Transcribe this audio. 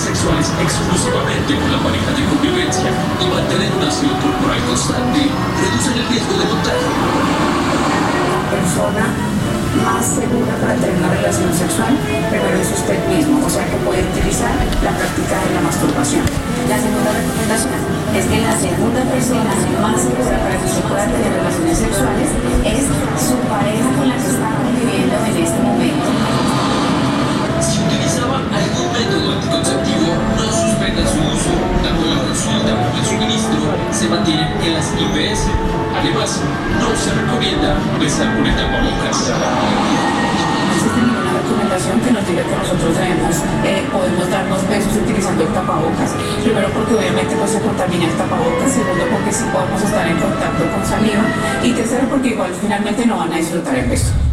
sexuales exclusivamente con la pareja de convivencia y mantener un aseo corporal constante reducen el riesgo de contagio. La persona más segura para tener una relación sexual, primero es usted mismo, o sea que puede utilizar la práctica de la masturbación. La segunda recomendación es que la segunda persona más segura para que usted pueda tener relaciones sexuales es su pareja con la que está conviviendo en este momento. Si utilizaba algún método anticonceptivo, no suspenda su uso. Tanto la consulta como el suministro se mantienen en las IPS. Además, no se recomienda besar con el tapabocas. No existe ninguna recomendación que nos diga que nosotros podemos darnos besos utilizando el tapabocas. Primero porque obviamente no se contamina el tapabocas, segundo porque sí podemos estar en contacto con saliva y tercero porque igual finalmente no van a disfrutar el beso.